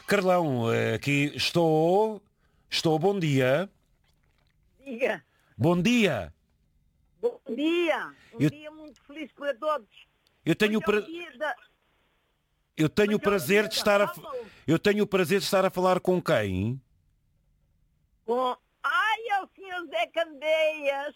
Carlão, aqui estou. Estou, bom dia. Diga. Bom dia. Bom dia. Eu- Dia muito feliz para todos. Eu tenho, Hoje é o pra... dia da- eu tenho o hoje é o prazer dia de da estar a... fama. Eu tenho o prazer de estar a falar com quem? Ai, é o senhor Zé Candeias.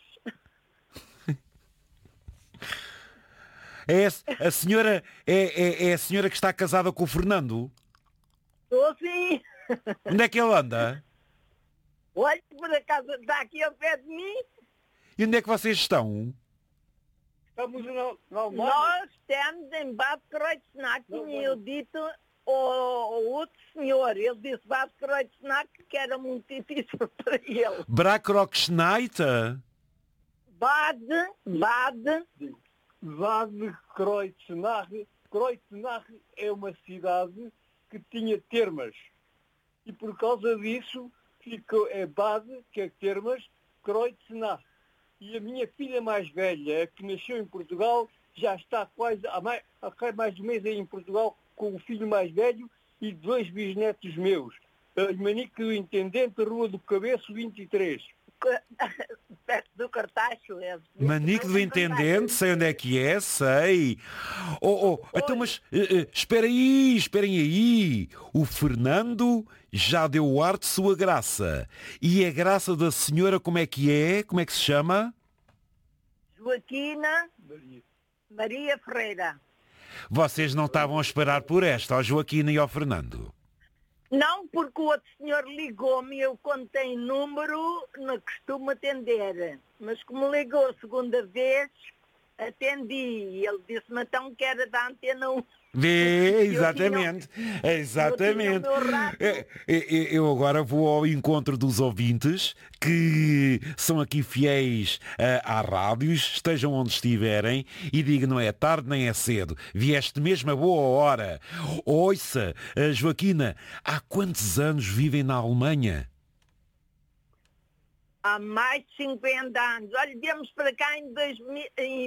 A senhora é a senhora que está casada com o Fernando? Estou sim. Onde é que ele anda? Olha, por acaso está aqui ao pé de mim. E onde é que vocês estão? Estamos no Almada. Nós estamos em Bad Kreuznach e eu disse ao outro senhor, ele disse Bad Kreuznach que era muito difícil para ele. Brackrockschneiter? Bad Bad Kreuznach. Kreuznach é uma cidade que tinha termas. E por causa disso ficou Bad, que é termas, Kreuznach. E a minha filha mais velha, que nasceu em Portugal, já está quase há mais de um mês aí em Portugal com o filho mais velho e 2 bisnetos meus. Manique do Intendente, Rua do Cabeço, 23. perto do Cartacho. Manique do Intendente, sei onde é que é, sei. Então, mas esperem aí. O Fernando já deu o ar de sua graça. E a graça da senhora como é que é? Como é que se chama? Joaquina Maria Ferreira. Vocês não estavam a esperar por esta, ao Joaquina e ao Fernando? Não, porque o outro senhor ligou-me, eu quando tenho número não costumo atender. Mas como ligou a segunda vez, atendi. E ele disse-me então que era da Antena 1. Vê, exatamente. Exatamente. Eu tinha o meu rato. Eu agora vou ao encontro dos ouvintes que são aqui fiéis à rádios, estejam onde estiverem, e digo, não é tarde nem é cedo. Vieste mesmo a boa hora. Ouça, Joaquina, há quantos anos vivem na Alemanha? Há mais de 50 anos. Olha, viemos para cá em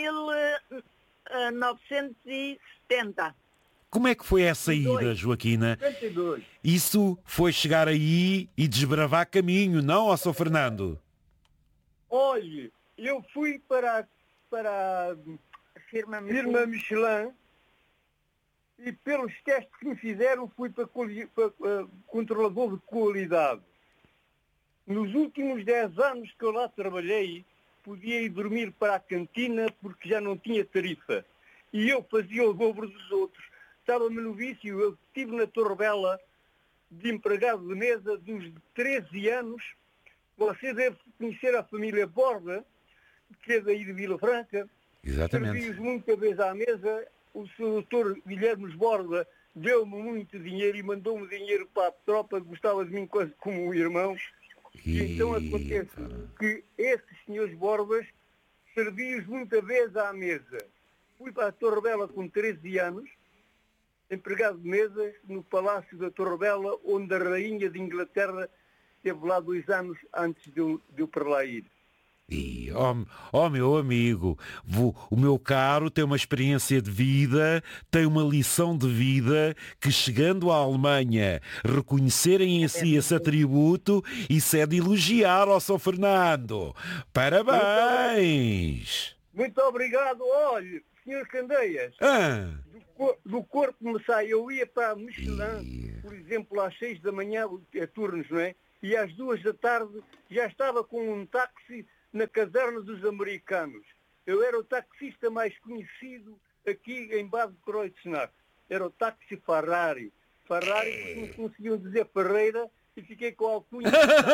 1970. Como é que foi essa ida, Joaquina? 52. Isso foi chegar aí e desbravar caminho, não, ó Sr. Fernando? Olhe, eu fui para a Firma firma Michelin e pelos testes que me fizeram fui para controlador de qualidade. Nos últimos 10 anos que eu lá trabalhei, podia ir dormir para a cantina porque já não tinha tarifa. E eu fazia o dobro dos outros. Estava-me no vício, eu estive na Torre Bela de empregado de mesa dos 13 anos. Você deve conhecer a família Borda, que é daí de Vila Franca. Exatamente. Servi-os muita vez à mesa. O Sr. Dr. Guilherme Borda deu-me muito dinheiro e mandou-me dinheiro para a tropa, gostava de mim quase como um irmão. E então acontece que esses senhores Bordas servi-os muita vez à mesa. Fui para a Torre Bela com 13 anos, empregado de mesa no Palácio da Torre Bela, onde a Rainha de Inglaterra esteve lá 2 anos antes de eu para lá ir. E, meu amigo, o meu caro tem uma experiência de vida, tem uma lição de vida que, chegando à Alemanha, reconhecerem em si esse atributo, isso é de elogiar ao Sr. Fernando. Parabéns! Muito obrigado. Olhe, Sr. Candeias, do corpo me sai, eu ia para a Michelin, por exemplo, às 6 da manhã, é turnos, não é? E às 2 da tarde já estava com um táxi na caserna dos americanos. Eu era o taxista mais conhecido aqui em Bad Kreuznach. Era o táxi Ferrari. Ferrari, não conseguiam dizer Ferreira, e fiquei com a alcunha.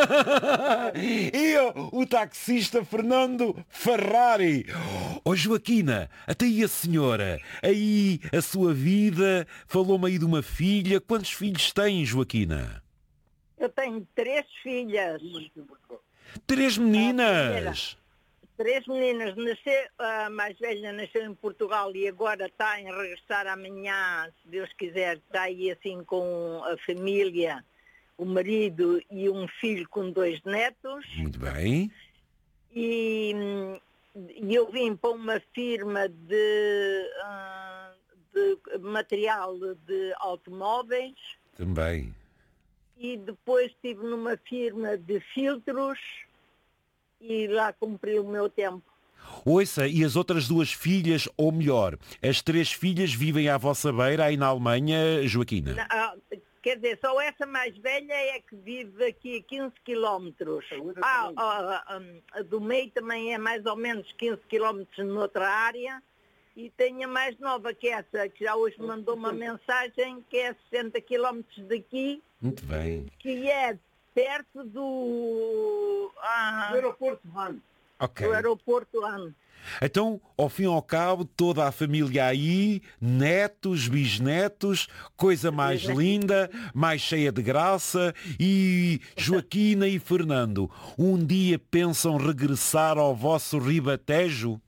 E o taxista Fernando Ferrari. Joaquina, até aí a senhora, aí a sua vida, falou-me aí de uma filha. Quantos filhos tem, Joaquina? Eu tenho 3 filhas. 3 meninas. 3 meninas. A mais velha nasceu em Portugal e agora está em regressar amanhã, se Deus quiser. Está aí assim com a família, o marido e um filho com 2 netos. Muito bem. E eu vim para uma firma de material de automóveis. Também. E depois estive numa firma de filtros e lá cumpri o meu tempo. Ouça, e as outras duas filhas, ou melhor, as 3 filhas vivem à vossa beira aí na Alemanha, Joaquina? Quer dizer, só essa mais velha é que vive aqui a 15 quilómetros. A do meio também é mais ou menos 15 quilómetros noutra área. E tenho a mais nova, que é essa, que já hoje mandou uma mensagem, que é 60 quilómetros daqui. Muito bem. Que é perto do aeroporto Van. Ok. Do aeroporto Van. Então, ao fim e ao cabo, toda a família aí, netos, bisnetos, coisa mais linda, mais cheia de graça. E Joaquina e Fernando, um dia pensam regressar ao vosso Ribatejo?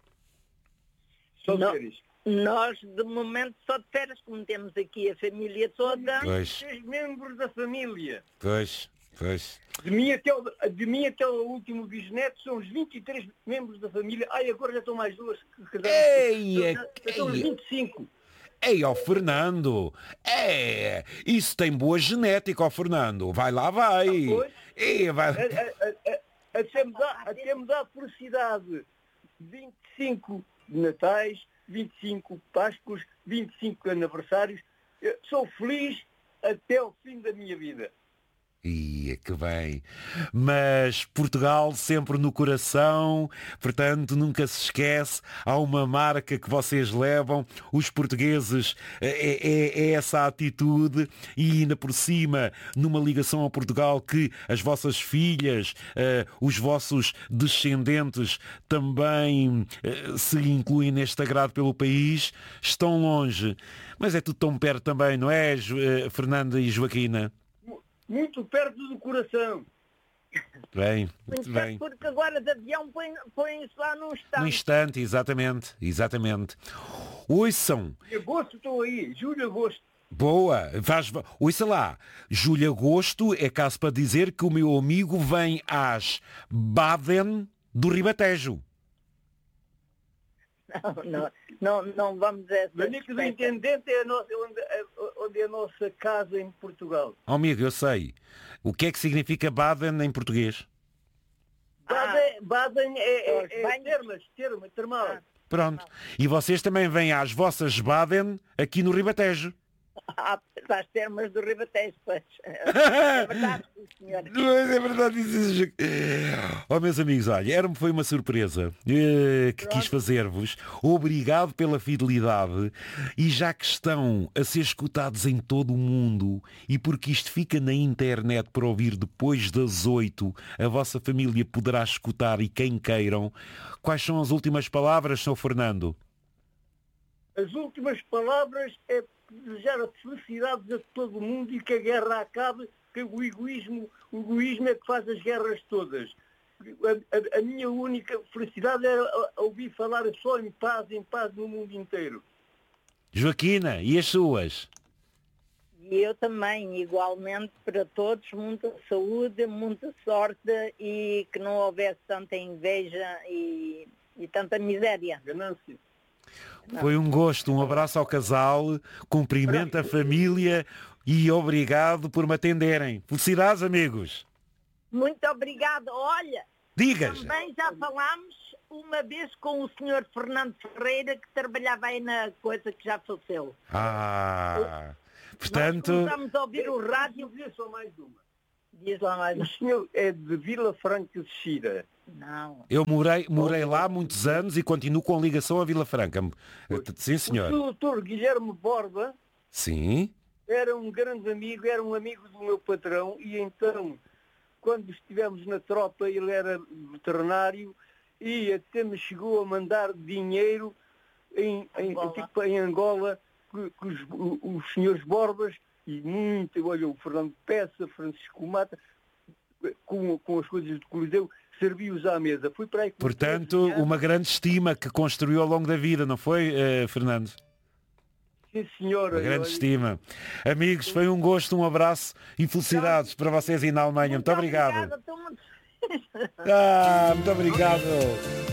Só Não. férias. Nós, de momento, só de férias, como temos aqui a família toda. Pois, 6 membros da família. pois, pois. De mim até o último bisneto são os 23 membros da família. Ai, agora já estão mais 2 que casaram. São os 25. Ei, ó Fernando, isso tem boa genética, ó Fernando. Vai lá, vai. Pois. Vai. Até me dá felicidade. 25 natais, 25 Páscoas, 25 aniversários. Eu sou feliz até o fim da minha vida. Ia, que bem. Mas Portugal sempre no coração, portanto nunca se esquece, há uma marca que vocês levam, os portugueses, é essa atitude, e ainda por cima numa ligação ao Portugal que as vossas filhas, os vossos descendentes também se incluem neste agrado pelo país, estão longe, mas é tudo tão perto também, não é, Fernanda e Joaquina? Muito perto do coração. Bem, Muito muito bem. bem. Porque agora de avião põe-se lá num No instante. instante, exatamente. Ouçam, Em agosto estou aí, julho, agosto. boa, ouça lá, julho-agosto é caso para dizer que o meu amigo vem às Baden do Ribatejo. Não vamos a essa Manico do despeita. Intendente é onde é a nossa casa em Portugal. Oh, amigo, eu sei. O que é que significa Baden em português? Baden é banhos. termal. Pronto. E vocês também vêm às vossas Baden aqui no Ribatejo. Às termas do Ribatejo, pois. É verdade, sim, senhora. É verdade isso. Oh, meus amigos, olha, foi uma surpresa que quis fazer-vos. Obrigado pela fidelidade. E já que estão a ser escutados em todo o mundo, e porque isto fica na internet para ouvir depois das 8, a vossa família poderá escutar, e quem queiram, quais são as últimas palavras, Sr. Fernando? As últimas palavras é desejar a felicidade a todo mundo e que a guerra acabe, que o egoísmo é que faz as guerras todas. A minha única felicidade era ouvir falar só em paz no mundo inteiro. Joaquina, e as suas? E eu também, igualmente, para todos, muita saúde, muita sorte e que não houvesse tanta inveja e tanta miséria. Ganância. Foi um gosto, um abraço ao casal, cumprimento a família e obrigado por me atenderem. Felicidades, amigos. Muito obrigada. Olha, Digas. também já falámos uma vez com o senhor Fernando Ferreira, que trabalhava aí na coisa que já faleceu. Portanto, Nós começamos a ouvir o rádio. Diz só mais uma. Diz lá mais O senhor é de Vila Franca de Xira. Não. eu morei lá muitos anos e continuo com ligação a Vila Franca. Sim, O senhor. doutor Guilherme Borba Sim. era um grande amigo, era um amigo do meu patrão, e então, quando estivemos na tropa, ele era veterinário e até me chegou a mandar dinheiro em Angola, que os senhores Borbas, e muito, olha, o Fernando Peça, Francisco Mata, com as coisas do Coliseu, serviu-os à mesa. Fui para aí com Portanto, uma grande estima que construiu ao longo da vida, não foi, Fernando? Sim, senhora. Uma grande estima. Amigos, foi um gosto, um abraço e felicidades para vocês aí na Alemanha. Muito obrigado. Obrigada, Muito obrigado.